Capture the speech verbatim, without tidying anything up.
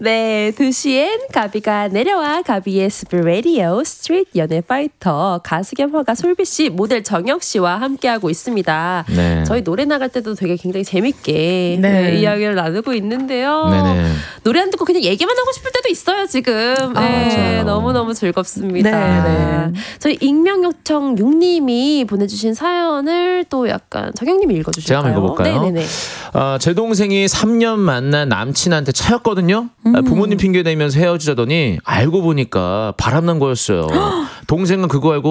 네, 두 시엔 가비가 내려와 가비의 스플 라디오 스트리트 연애 파이터 가수 겸 허가 솔비 씨, 모델 정혁 씨와 함께하고 있습니다. 네. 저희 노래 나갈 때도 되게 굉장히 재밌게 네. 네, 이야기를 나누고 있는데요. 네네. 노래 안 듣고 그냥 얘기만 하고 싶을 때도 있어요, 지금. 아, 네, 너무너무 즐겁습니다. 네, 네. 저희 익명 요청 육님이 보내주신 사연을 또 약간 정혁님이 읽어주실까요? 제가 한번 읽어볼까요? 네네네. 어, 제 동생이 삼 년 만난 남친한테 차였거든요. 음. 부모님 핑계 대면서 헤어지자더니 알고 보니까 바람난 거였어요. 동생은 그거 알고